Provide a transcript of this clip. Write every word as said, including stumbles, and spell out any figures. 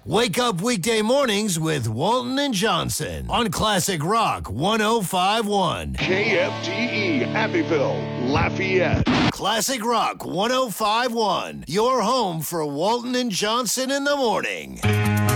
Wake up weekday mornings with Walton and Johnson on Classic Rock one oh five one. K F T E, Abbeville, Lafayette. Classic Rock one oh five one. Your home for Walton and Johnson in the morning.